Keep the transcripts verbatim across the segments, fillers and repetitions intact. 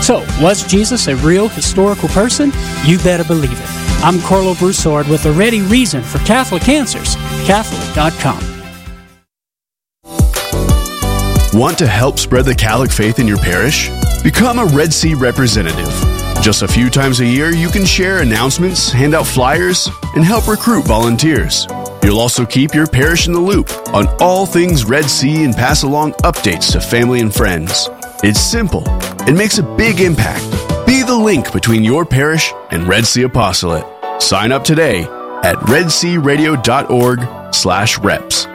So, was Jesus a real historical person? You better believe it. I'm Carlo Broussard with a ready reason for Catholic Answers, Catholic dot com. Want to help spread the Catholic faith in your parish? Become a Red Sea representative. Just a few times a year, you can share announcements, hand out flyers, and help recruit volunteers. You'll also keep your parish in the loop on all things Red Sea and pass along updates to family and friends. It's simple and makes a big impact. Be the link between your parish and Red Sea Apostolate. Sign up today at red sea radio dot org slash reps.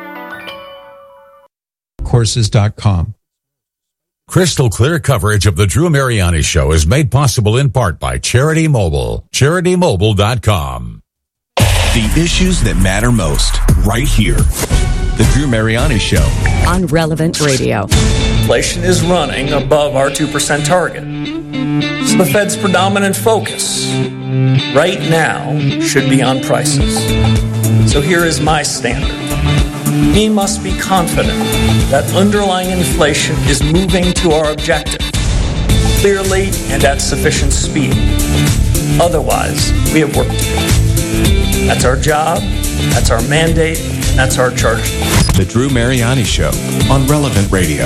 Courses dot com. Crystal clear coverage of the Drew Mariani Show is made possible in part by Charity Mobile. charity mobile dot com. The issues that matter most, right here. The Drew Mariani Show. On Relevant Radio. Inflation is running above our two percent target. So the Fed's predominant focus right now should be on prices. So here is my standard. We must be confident that underlying inflation is moving to our objective, clearly and at sufficient speed. Otherwise, we have work to do. That's our job, that's our mandate, that's our charge. The Drew Mariani Show on Relevant Radio.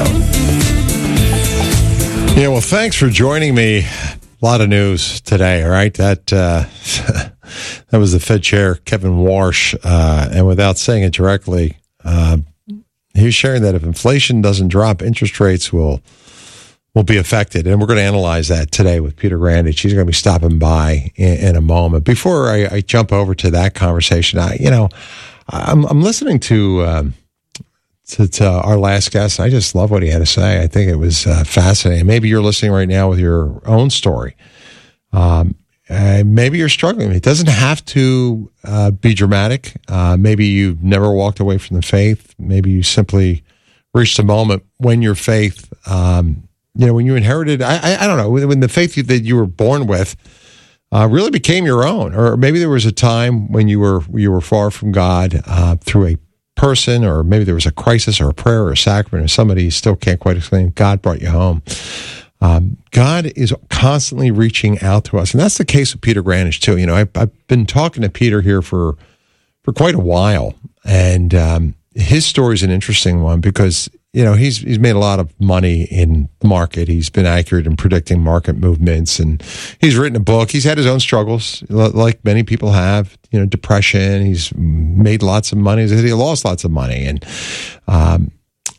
Yeah, well, thanks for joining me. A lot of news today, all right? That uh, that was the Fed Chair, Kevin Warsh, uh, and without saying it directly, uh, he was sharing that if inflation doesn't drop, interest rates will will be affected. And we're going to analyze that today with Peter Grandich. He's going to be stopping by in, in a moment. Before I, I jump over to that conversation, I, you know, I'm, I'm listening to... Um, To, to our last guest. I just love what he had to say. I think it was uh, fascinating. Maybe you're listening right now with your own story. Um, uh, maybe you're struggling. It doesn't have to uh, be dramatic. Uh, maybe you've never walked away from the faith. Maybe you simply reached a moment when your faith, um, you know, when you inherited, I, I, I don't know, when the faith that you were born with uh, really became your own. Or maybe there was a time when you were you were far from God uh, through a person, or maybe there was a crisis or a prayer or a sacrament or somebody you still can't quite explain. God brought you home. Um, God is constantly reaching out to us. And that's the case with Peter Grandich too. You know, I've, I've been talking to Peter here for, for quite a while. And um, his story is an interesting one because, you know, he's he's made a lot of money in the market. He's been accurate in predicting market movements, and he's written a book. He's had his own struggles, like many people have. You know, depression. He's made lots of money. He lost lots of money, and um,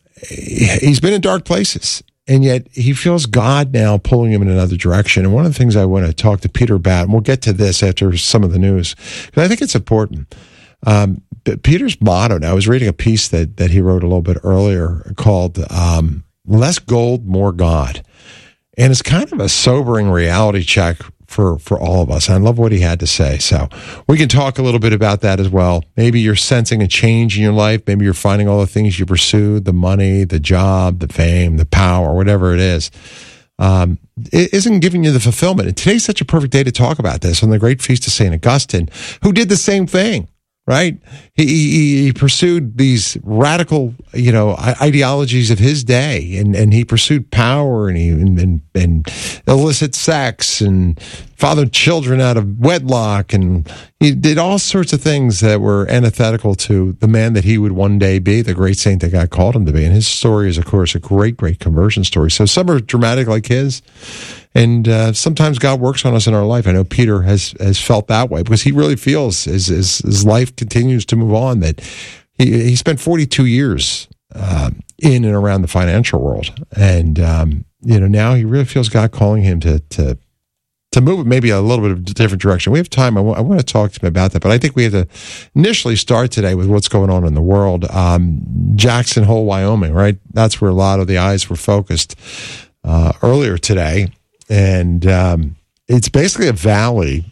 he's been in dark places. And yet he feels God now pulling him in another direction. And one of the things I want to talk to Peter about, and we'll get to this after some of the news, because I think it's important. Um, but Peter's motto, now I was reading a piece that, that he wrote a little bit earlier called um, Less Gold, More God. And it's kind of a sobering reality check for, for all of us. I love what he had to say. So we can talk a little bit about that as well. Maybe you're sensing a change in your life. Maybe you're finding all the things you pursued, the money, the job, the fame, the power, whatever it is. Um, it isn't giving you the fulfillment. And today's such a perfect day to talk about this on the great feast of Saint Augustine, who did the same thing. Right? He, he he pursued these radical, you know, ideologies of his day, and, and he pursued power, and he and, and, and illicit sex, and fathered children out of wedlock, and he did all sorts of things that were antithetical to the man that he would one day be, the great saint that God called him to be. And his story is, of course, a great, great conversion story. So some are dramatic like his. And uh, sometimes God works on us in our life. I know Peter has has felt that way because he really feels as his, his life continues to move on that he, he spent forty-two years uh, in and around the financial world. And, um, you know, now he really feels God calling him to to to move maybe a little bit of a different direction. We have time. I, w- I want to talk to him about that. But I think we have to initially start today with what's going on in the world. Um, Jackson Hole, Wyoming, right? That's where a lot of the eyes were focused uh, earlier today. And um, it's basically a valley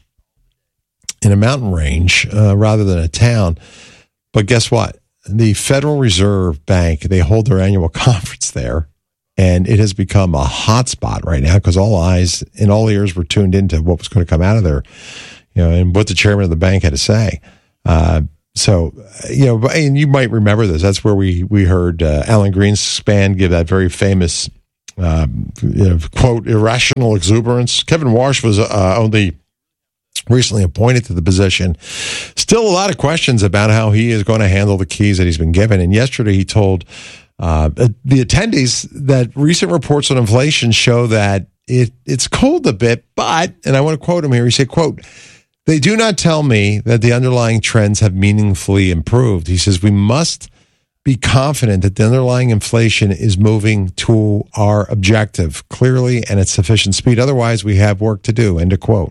in a mountain range uh, rather than a town. But guess what? The Federal Reserve Bank, they hold their annual conference there, and it has become a hot spot right now because all eyes and all ears were tuned into what was going to come out of there, you know, and what the chairman of the bank had to say. Uh, so, you know, and you might remember this. That's where we, we heard uh, Alan Greenspan give that very famous uh, you know, quote, irrational exuberance. Kevin Warsh was uh, only recently appointed to the position. Still a lot of questions about how he is going to handle the keys that he's been given. And yesterday he told uh, the attendees that recent reports on inflation show that it it's cold a bit, but, and I want to quote him here, he said, quote, "They do not tell me that the underlying trends have meaningfully improved." He says, "We must be confident that the underlying inflation is moving to our objective clearly and at sufficient speed. Otherwise, we have work to do." End of quote.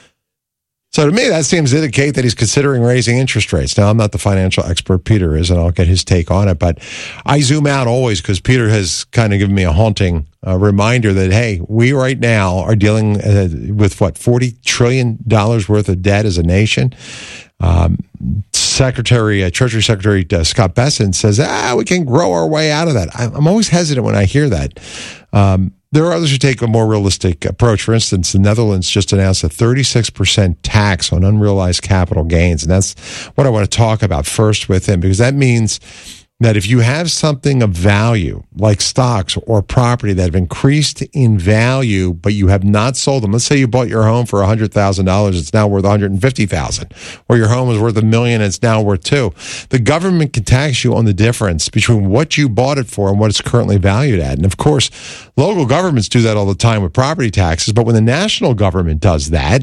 So to me, that seems to indicate that he's considering raising interest rates. Now, I'm not the financial expert. Peter is, and I'll get his take on it. But I zoom out always because Peter has kind of given me a haunting uh, reminder that, hey, we right now are dealing uh, with, what, forty trillion dollars worth of debt as a nation. Um, Secretary, uh, Treasury Secretary uh, Scott Bessent says, ah, we can grow our way out of that. I, I'm always hesitant when I hear that. Um, There are others who take a more realistic approach. For instance, the Netherlands just announced a thirty-six percent tax on unrealized capital gains. And that's what I want to talk about first with him, because that means that if you have something of value, like stocks or property that have increased in value, but you have not sold them. Let's say you bought your home for one hundred thousand dollars. It's now worth one hundred fifty thousand dollars. Or your home was worth a million and it's now worth two. The government can tax you on the difference between what you bought it for and what it's currently valued at. And of course, local governments do that all the time with property taxes. But when the national government does that,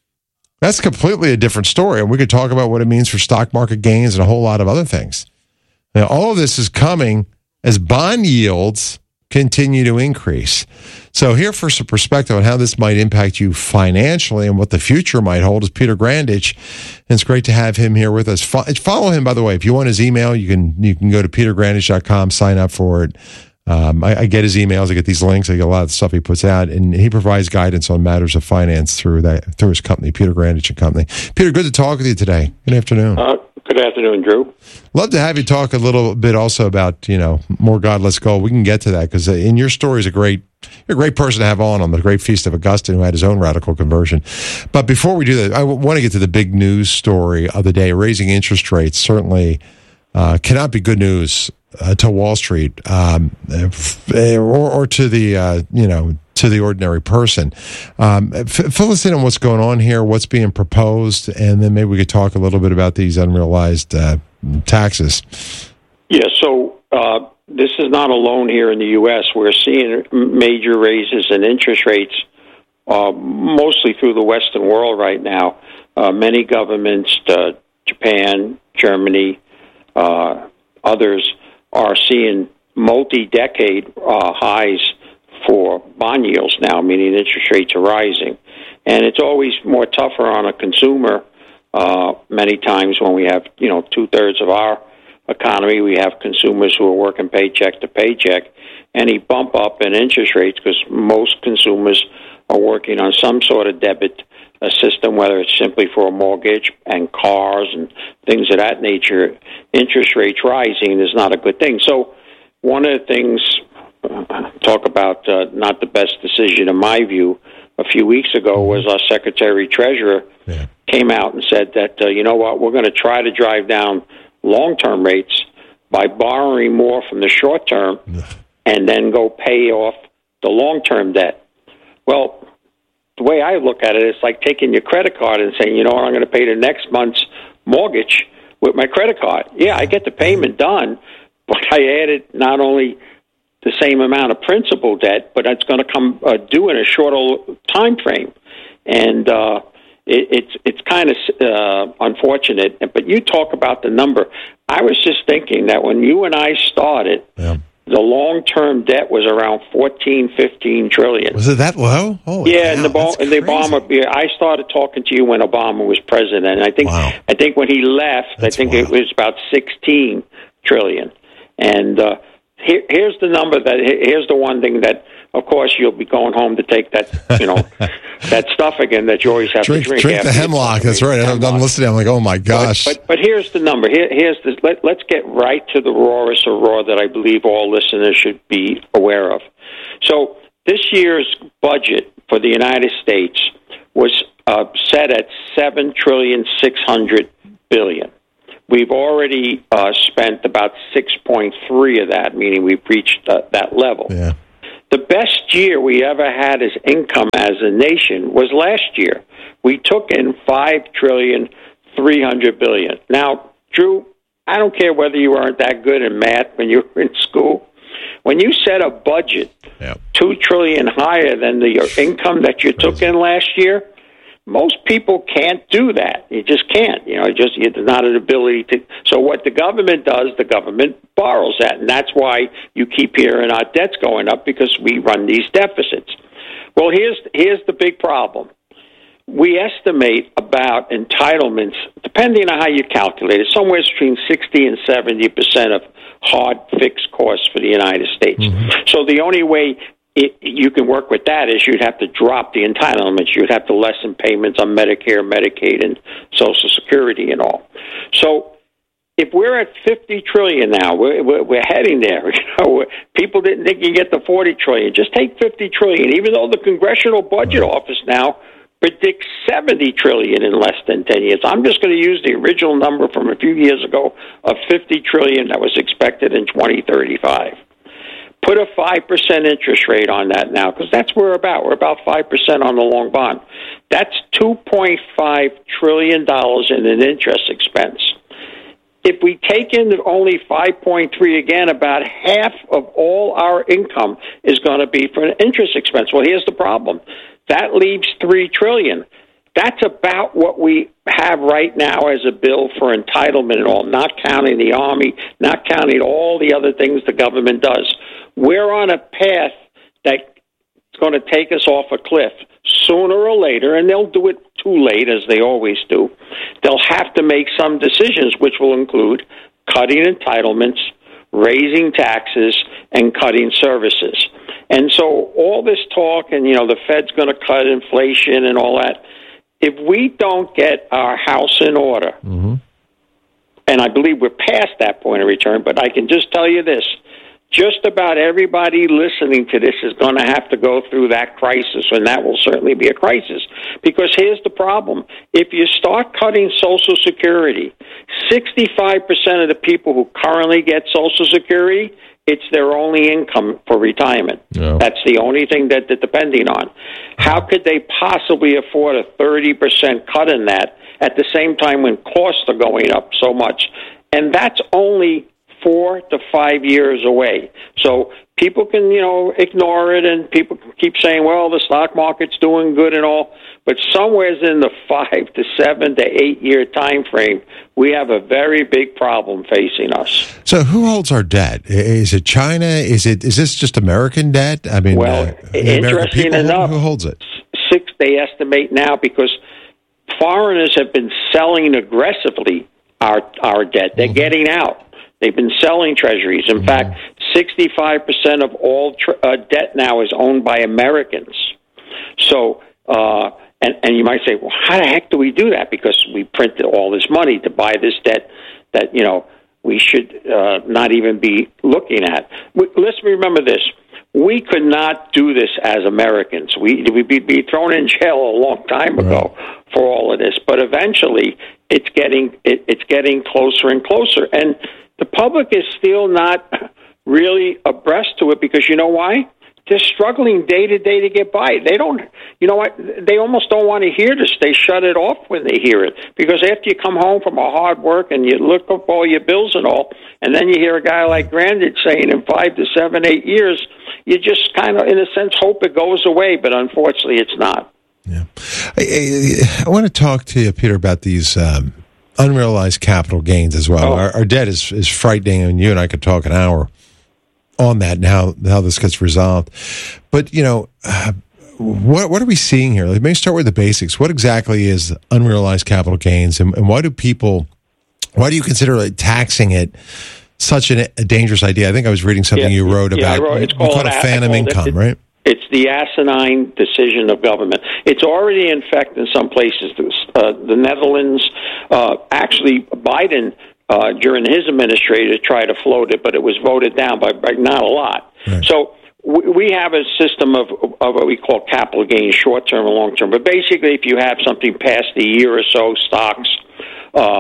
that's completely a different story. And we could talk about what it means for stock market gains and a whole lot of other things. Now, all of this is coming as bond yields continue to increase. So here for some perspective on how this might impact you financially and what the future might hold is Peter Grandich. And it's great to have him here with us. Follow him, by the way. If you want his email, you can you can go to peter grandich dot com, sign up for it. Um, I, I get his emails. I get these links. I get a lot of the stuff he puts out. And he provides guidance on matters of finance through that through his company, Peter Grandich and Company. Peter, good to talk with you today. Good afternoon. Uh, good afternoon, Drew. Love to have you talk a little bit also about, you know, more God, Let's Go. We can get to that because in your story is a great, you're a great person to have on on the Great Feast of Augustine, who had his own radical conversion. But before we do that, I want to get to the big news story of the day. Raising interest rates certainly uh, cannot be good news uh, to Wall Street um, or, or to the, uh, you know, to the ordinary person. Um, f- fill us in on what's going on here, what's being proposed, and then maybe we could talk a little bit about these unrealized uh, taxes. Yeah, so uh, this is not alone here in the U S. We're seeing major raises in interest rates, uh, mostly through the Western world right now. Uh, many governments, uh, Japan, Germany, uh, others, are seeing multi-decade uh, highs for bond yields now, meaning interest rates are rising. And it's always more tougher on a consumer uh, many times when we have, you know, two-thirds of our economy, we have consumers who are working paycheck to paycheck. Any bump up in interest rates, because most consumers are working on some sort of debit uh, system, whether it's simply for a mortgage and cars and things of that nature, interest rates rising is not a good thing. So one of the things, uh, talk about uh, not the best decision in my view, a few weeks ago was our Secretary Treasurer yeah. came out and said that, uh, you know what, we're going to try to drive down long-term rates by borrowing more from the short term and then go pay off the long-term debt. Well, the way I look at it, it's like taking your credit card and saying, you know what, I'm going to pay the next month's mortgage with my credit card. Yeah, I get the payment done, but I added not only the same amount of principal debt, but it's going to come uh, due in a shorter time frame. And uh, it, it's it's kind of uh, unfortunate. But you talk about the number. I was just thinking that when you and I started, yeah. the long-term debt was around fourteen, fifteen trillion. Was it that low? Oh, yeah, and the, Bo- and the Obama. I started talking to you when Obama was president. And I think wow. I think when he left, that's I think wild. It was about sixteen trillion. And uh, Here, here's the number that. Here's the one thing that, of course, you'll be going home to take that, you know, that stuff again that you always have drink, to drink. Drink the hemlock. That's right. I'm, I'm listening. I'm like, oh my gosh. But, but, but here's the number. Here, here's the. Let, let's get right to the rawest of raw that I believe all listeners should be aware of. So this year's budget for the United States was uh, set at seven trillion six hundred billion. We've already uh, spent about six point three of that, meaning we've reached uh, that level. Yeah. The best year we ever had as income as a nation was last year. We took in five trillion three hundred billion. Now, Drew, I don't care whether you weren't that good in math when you were in school. When you set a budget yep. two trillion higher than the your income that you took in last year, most people can't do that. You just can't. You know, it just it's not an ability to. So what the government does, the government borrows that, and that's why you keep hearing our debt's going up, because we run these deficits. Well, here's here's the big problem. We estimate about entitlements, depending on how you calculate it, somewhere between sixty and seventy percent of hard fixed costs for the United States. Mm-hmm. So the only way It, you can work with that is you'd have to drop the entitlements. You'd have to lessen payments on Medicare, Medicaid, and Social Security and all. So if we're at fifty trillion now, we're, we're, we're heading there. You know, people didn't think you get to forty trillion. Just take fifty trillion, even though the Congressional Budget Office now predicts seventy trillion in less than ten years. I'm just going to use the original number from a few years ago of fifty trillion that was expected in twenty thirty-five. Put a five percent interest rate on that now, because that's where we're about. We're about five percent on the long bond. That's two point five trillion dollars in an interest expense. If we take in only five point three, again, about half of all our income is going to be for an interest expense. Well, here's the problem. That leaves three trillion dollars. That's about what we have right now as a bill for entitlement and all, not counting the Army, not counting all the other things the government does. We're on a path that's going to take us off a cliff sooner or later, and they'll do it too late, as they always do. They'll have to make some decisions, which will include cutting entitlements, raising taxes, and cutting services. And so all this talk, and, you know, the Fed's going to cut inflation and all that, if we don't get our house in order, mm-hmm. and I believe we're past that point of return, but I can just tell you this, just about everybody listening to this is going to have to go through that crisis, and that will certainly be a crisis. Because here's the problem. If you start cutting Social Security, sixty-five percent of the people who currently get Social Security, it's their only income for retirement. No. That's the only thing that they're depending on. How could they possibly afford a thirty percent cut in that at the same time when costs are going up so much? And that's only four to five years away. So people can, you know, ignore it, and people can keep saying, well, the stock market's doing good and all. But somewhere in the five to seven to eight year time frame, we have a very big problem facing us. So who holds our debt? Is it China? Is it is this just American debt? I mean, well, uh, interesting enough, who, who holds it? Six, they estimate now, because foreigners have been selling aggressively our our debt. They're mm-hmm. getting out. They've been selling treasuries. In mm-hmm. fact, sixty-five percent of all tr- uh, debt now is owned by Americans. So, uh, and, and you might say, well, how the heck do we do that? Because we printed all this money to buy this debt that, you know, we should uh, not even be looking at. We, let's remember this. We could not do this as Americans. We, we'd be, be thrown in jail a long time ago right. for all of this. But eventually, it's getting it, it's getting closer and closer. And the public is still not really abreast to it, because you know why? They're struggling day to day to get by. They don't, you know what? They almost don't want to hear this. They shut it off when they hear it, because after you come home from a hard work and you look up all your bills and all, and then you hear a guy like Grandage saying in five to seven, eight years, you just kind of, in a sense, hope it goes away. But unfortunately, it's not. Yeah, I, I, I want to talk to you, Peter, about these Um unrealized capital gains as well. Oh. Our, our debt is, is frightening, and you and I could talk an hour on that and how, how this gets resolved. But, you know, uh, what what are we seeing here? Let me start with the basics. What exactly is unrealized capital gains, and, and why do people, why do you consider like, taxing it such an, a dangerous idea? I think I was reading something yeah, you wrote yeah, about. Wrote, it's we call it a phantom income, it, right? It's the asinine decision of government. It's already in effect in some places. Uh, the Netherlands, uh, actually, Biden, uh, during his administration, tried to float it, but it was voted down by, by not a lot. Right. So we, we have a system of, of what we call capital gains, short-term and long-term. But basically, if you have something past a year or so, stocks, uh,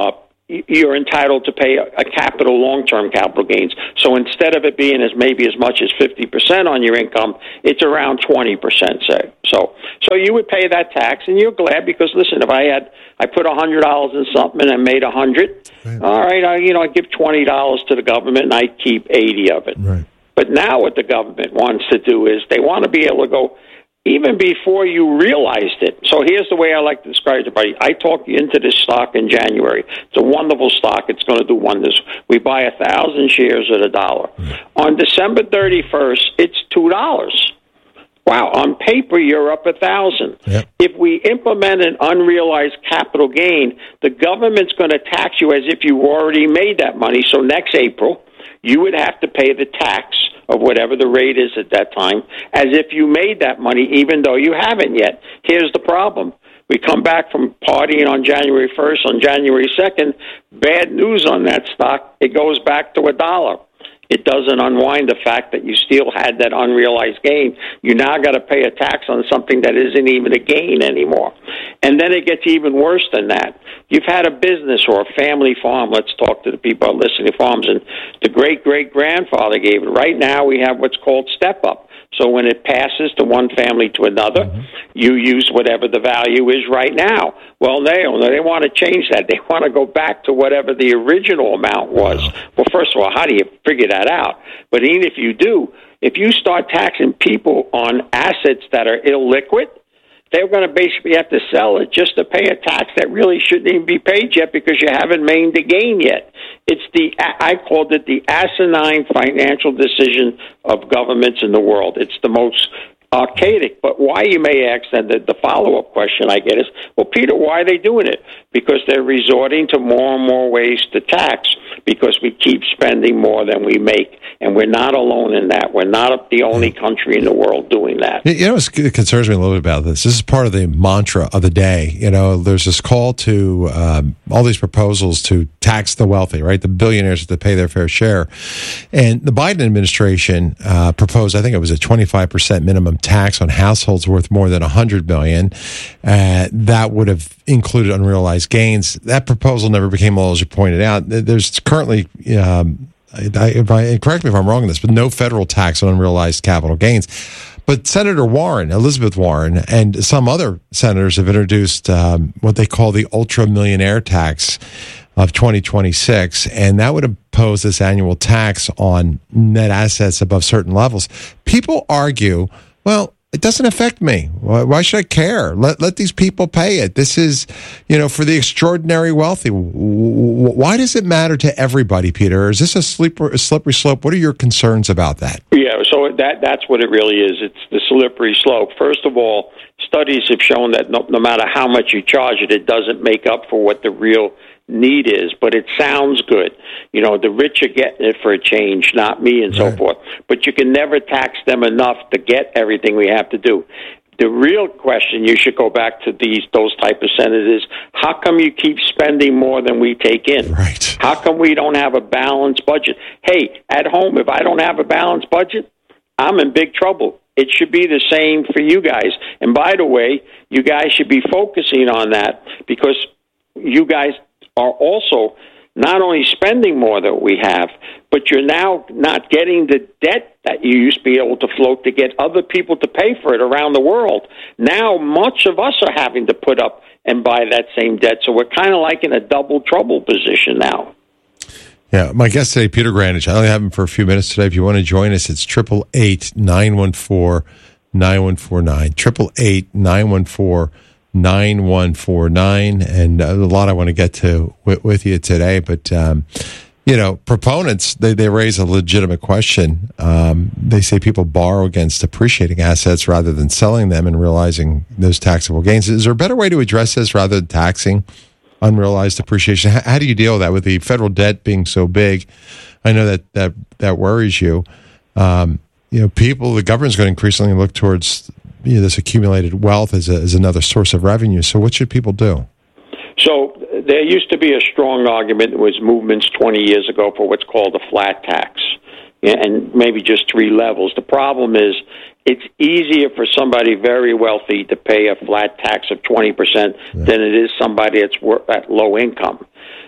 you're entitled to pay a, a capital, long-term capital gains. So instead of it being as maybe as much as fifty percent on your income, it's around twenty percent, say. So so you would pay that tax, and you're glad because, listen, if I had I put one hundred dollars in something and I made one hundred dollars, right. all right, I, you know, I give twenty dollars to the government and I keep eighty of it. Right. But now what the government wants to do is they want to be able to go even before you realized it. So here's the way I like to describe it, buddy. I talked you into this stock in January. It's a wonderful stock. It's going to do wonders. We buy a thousand shares at a dollar. Mm-hmm. On December thirty-first, it's two dollars. Wow, on paper, you're up a thousand. Yep. If we implement an unrealized capital gain, the government's going to tax you as if you already made that money. So next April, you would have to pay the tax of whatever the rate is at that time, as if you made that money, even though you haven't yet. Here's the problem. We come back from partying on January first, on January second, bad news on that stock, it goes back to a dollar. It doesn't unwind the fact that you still had that unrealized gain. You now got to pay a tax on something that isn't even a gain anymore. And then it gets even worse than that. You've had a business or a family farm. Let's talk to the people listening to farms. And the great-great-grandfather gave it. Right now we have what's called step-up. So when it passes to one family to another, mm-hmm. you use whatever the value is right now. Well, they they want to change that. They want to go back to whatever the original amount was. Wow. Well, first of all, how do you figure that out? But even if you do, if you start taxing people on assets that are illiquid, they're going to basically have to sell it just to pay a tax that really shouldn't even be paid yet because you haven't made the gain yet. It's the, I called it the asinine financial decision of governments in the world. It's the most archaic. But why, you may ask, and the, the follow-up question I get is, well, Peter, why are they doing it? Because they're resorting to more and more ways to tax because we keep spending more than we make. And we're not alone in that. We're not the only country in the world doing that. You know, it concerns me a little bit about this. This is part of the mantra of the day. You know, there's this call to um, all these proposals to tax the wealthy, right? The billionaires have to pay their fair share. And the Biden administration uh, proposed, I think it was a twenty-five percent minimum tax on households worth more than one hundred million dollars. Uh, that would have included unrealized gains. That proposal never became law, as you pointed out. There's currently... Um, I, if I, correct me if I'm wrong on this, but no federal tax on unrealized capital gains. But Senator Warren, Elizabeth Warren, and some other senators have introduced um, what they call the ultra millionaire tax of twenty twenty-six, and that would impose this annual tax on net assets above certain levels. People argue, well, it doesn't affect me. Why, why should I care? Let let these people pay it. This is, you know, for the extraordinary wealthy. Why does it matter to everybody, Peter? Is this a slippery, a slippery slope? What are your concerns about that? Yeah, so that that's what it really is. It's the slippery slope. First of all, studies have shown that no, no matter how much you charge it, it doesn't make up for what the real need is, but it sounds good. You know, the rich are getting it for a change, not me, and right. so forth. But you can never tax them enough to get everything we have to do. The real question you should go back to these those type of senators, how come you keep spending more than we take in? Right. How come we don't have a balanced budget? Hey, at home, if I don't have a balanced budget, I'm in big trouble. It should be the same for you guys. And by the way, you guys should be focusing on that because you guys are also not only spending more than we have, but you're now not getting the debt that you used to be able to float to get other people to pay for it around the world. Now, much of us are having to put up and buy that same debt, so we're kind of like in a double trouble position now. Yeah, my guest today, Peter Grandich. I only have him for a few minutes today. If you want to join us, it's eight eight eight, nine one four, nine one four nine, eight eight eight, nine one four, nine one four nine, and a lot I want to get to with, with you today. But, um, you know, proponents, they, they raise a legitimate question. Um, they say people borrow against appreciating assets rather than selling them and realizing those taxable gains. Is there a better way to address this rather than taxing unrealized appreciation? How, how do you deal with that with the federal debt being so big? I know that that, that worries you. Um, you know, people, the government's going to increasingly look towards you know, this accumulated wealth as, a, as another source of revenue. So what should people do? So there used to be a strong argument. There was movements twenty years ago for what's called a flat tax, and maybe just three levels. The problem is it's easier for somebody very wealthy to pay a flat tax of twenty percent yeah. than it is somebody that's at low income.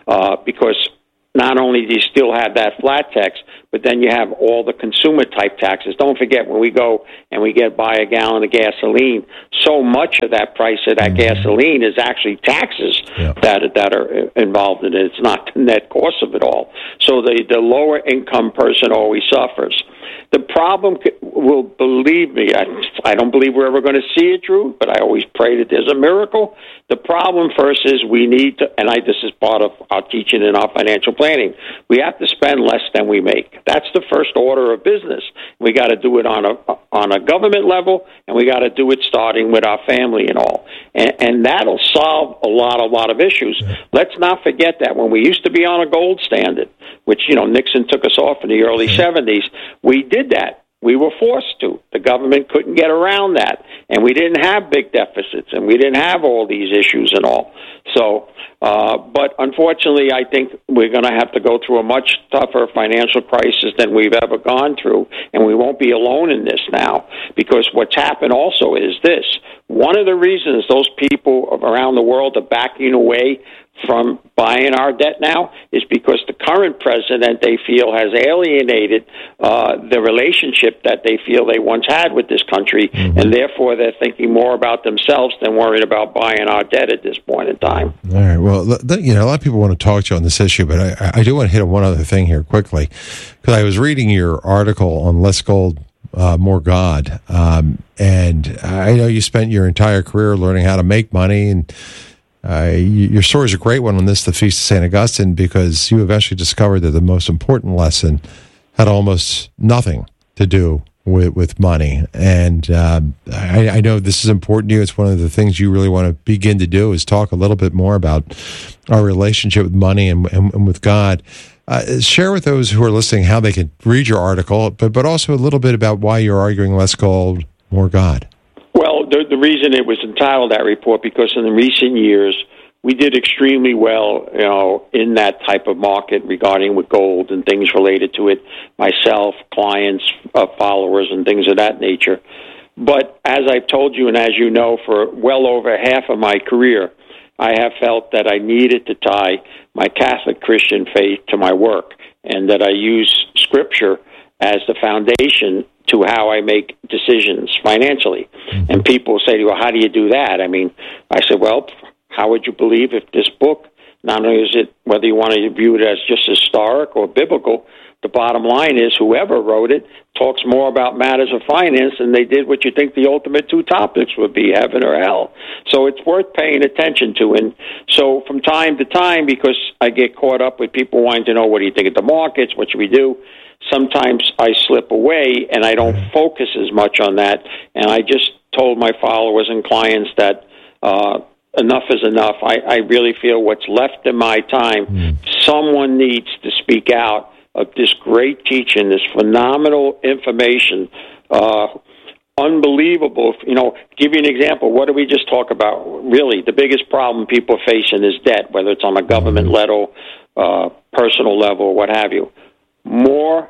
uh, because not only do you still have that flat tax, but then you have all the consumer-type taxes. Don't forget, when we go and we get buy a gallon of gasoline, so much of that price of that mm-hmm. gasoline is actually taxes yeah. that that are involved in it. It's not the net cost of it all. So the, the lower-income person always suffers. The problem will, believe me, I, I don't believe we're ever going to see it, Drew, but I always pray that there's a miracle. The problem first is we need to, and I, this is part of our teaching in our financial planning, we have to spend less than we make. That's the first order of business. We got to do it on a on a government level, and we got to do it starting with our family and all. And, and that'll solve a lot, a lot of issues. Let's not forget that when we used to be on a gold standard, which, you know, Nixon took us off in the early seventies, we did that. We were forced to. The government couldn't get around that. And we didn't have big deficits, and we didn't have all these issues and all. So, uh, but unfortunately, I think we're going to have to go through a much tougher financial crisis than we've ever gone through, and we won't be alone in this now, because what's happened also is this. One of the reasons those people around the world are backing away from buying our debt now is because the current president, they feel, has alienated uh, the relationship that they feel they once had with this country, mm-hmm. and therefore they're thinking more about themselves than worried about buying our debt at this point in time. All right. Well, you know, a lot of people want to talk to you on this issue, but I, I do want to hit on one other thing here quickly, because I was reading your article on Less Gold, Uh, More God. Um, and I know you spent your entire career learning how to make money, and uh, you, your story is a great one on this, the Feast of Saint Augustine, because you eventually discovered that the most important lesson had almost nothing to do with, with money. And um, I, I know this is important to you. It's one of the things you really want to begin to do, is talk a little bit more about our relationship with money and, and, and with God. Uh, share with those who are listening how they can read your article, but but also a little bit about why you're arguing less gold, more God. Well, the, the reason it was entitled that report, because in the recent years, we did extremely well, you know, in that type of market regarding with gold and things related to it, myself, clients, uh, followers, and things of that nature. But as I've told you, and as you know, for well over half of my career, I have felt that I needed to tie my Catholic Christian faith to my work, and that I use Scripture as the foundation to how I make decisions financially. Mm-hmm. And people say to me, well, how do you do that? I mean, I said, well, how would you believe if this book, not only is it, whether you want to view it as just historic or biblical, the bottom line is whoever wrote it talks more about matters of finance than they did what you think the ultimate two topics would be, heaven or hell. So it's worth paying attention to. And so from time to time, because I get caught up with people wanting to know, what do you think of the markets, what should we do? Sometimes I slip away and I don't focus as much on that. And I just told my followers and clients that uh, enough is enough. I, I really feel what's left in my time, mm. someone needs to speak out of this great teaching, this phenomenal information, uh, unbelievable. You know, give you an example. What do we just talk about? Really, the biggest problem people are facing is debt, whether it's on a government level, uh, personal level, what have you. More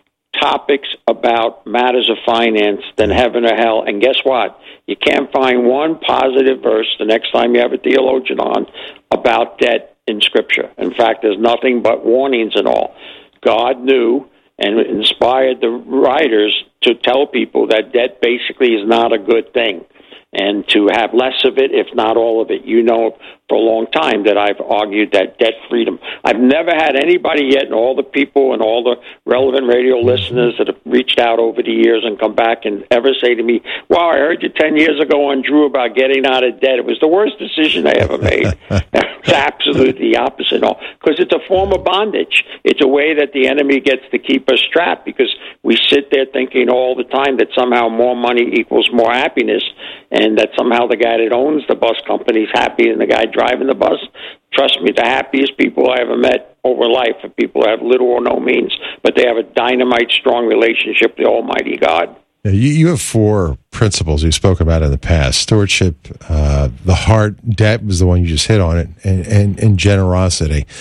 topics about matters of finance than heaven or hell. And guess what? You can't find one positive verse the next time you have a theologian on about debt in Scripture. In fact, there's nothing but warnings and all. God knew and inspired the writers to tell people that debt basically is not a good thing, and to have less of it, if not all of it. You know, for a long time that I've argued that debt freedom. I've never had anybody yet, and all the people and all the relevant radio listeners that have reached out over the years and come back and ever say to me, wow, I heard you ten years ago on Drew about getting out of debt. It was the worst decision I ever made. It's absolutely the opposite. Because it's a form of bondage. It's a way that the enemy gets to keep us trapped, because we sit there thinking all the time that somehow more money equals more happiness, and that somehow the guy that owns the bus company is happy than the guy driving the bus. Trust me, the happiest people I ever met over life are people who have little or no means, but they have a dynamite, strong relationship with the Almighty God. You, you have four principles you spoke about in the past: stewardship, uh, the heart, debt was the one you just hit on it, and, and, and generosity.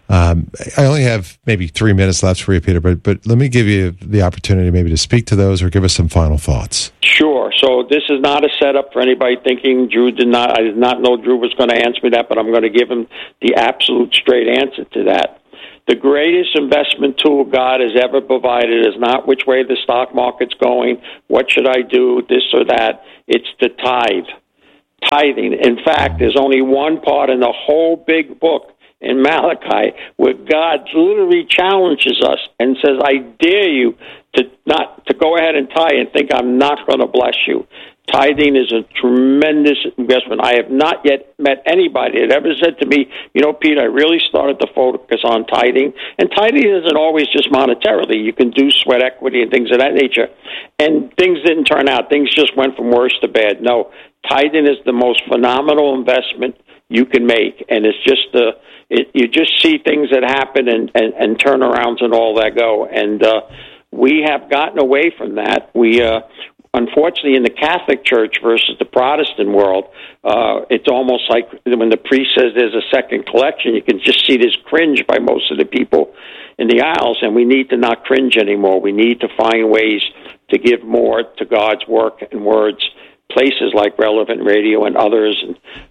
Um, I only have maybe three minutes left for you, Peter, but but let me give you the opportunity maybe to speak to those or give us some final thoughts. Sure. So this is not a setup for anybody thinking Drew did not. I did not know Drew was going to answer me that, but I'm going to give him the absolute straight answer to that. The greatest investment tool God has ever provided is not which way the stock market's going, what should I do, this or that. It's the tithe, tithing. In fact, there's only one part in the whole big book in Malachi where God literally challenges us and says, I dare you to not to go ahead and tithe and think I'm not going to bless you. Tithing is a tremendous investment. I have not yet met anybody that ever said to me, you know, Pete, I really started to focus on tithing. And tithing isn't always just monetarily. You can do sweat equity and things of that nature. And things didn't turn out. Things just went from worse to bad. No, tithing is the most phenomenal investment you can make. And it's just the, it, you just see things that happen and, and, and turnarounds and all that go. And uh, we have gotten away from that. We, uh, Unfortunately, in the Catholic Church versus the Protestant world, uh, it's almost like when the priest says there's a second collection, you can just see this cringe by most of the people in the aisles, and we need to not cringe anymore. We need to find ways to give more to God's work and words, places like Relevant Radio and others, and